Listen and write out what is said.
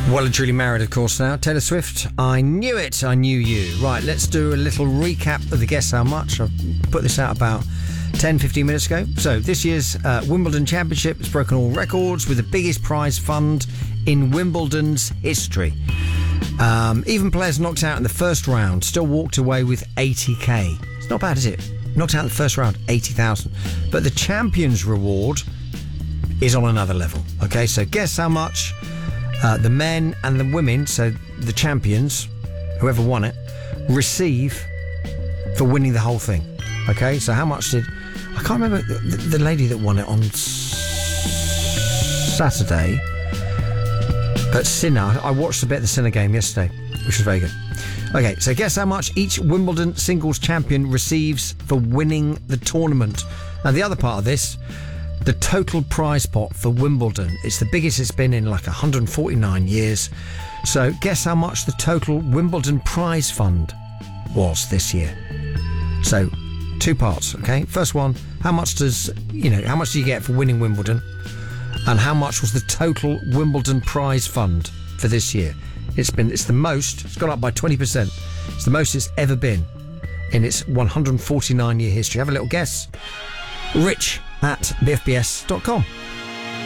Well and truly married, of course, now. Taylor Swift, I knew it, I knew you. Right, let's do a little recap of the Guess How Much. I've put this out about 10-15 minutes ago. So this year's Wimbledon Championship has broken all records with the biggest prize fund in Wimbledon's history. Even players knocked out in the first round still walked away with 80k. It's not bad, is it? Knocked out in the first round, 80,000. But the champion's reward is on another level. Okay, so guess how much the men and the women, so the champions, whoever won it, receive for winning the whole thing. Okay, so how much did... I can't remember the lady that won it on Saturday. But Sinner, I watched a bit of the Sinner game yesterday, which was very good. Okay, so guess how much each Wimbledon singles champion receives for winning the tournament. Now, the other part of this, the total prize pot for Wimbledon, it's the biggest it's been in like 149 years. So guess how much the total Wimbledon prize fund was this year. So, two parts, okay? First one, how much do you get for winning Wimbledon? And how much was the total Wimbledon prize fund for this year? It's the most, it's gone up by 20%. It's the most it's ever been in its 149-year history. Have a little guess. Rich at bfbs.com.